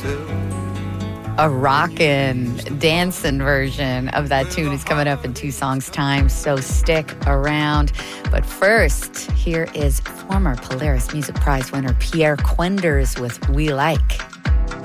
A rockin', dancing version of that tune is coming up in 2 songs' time, so stick around. But first, here is former Polaris Music Prize winner Pierre Quenders with We Like.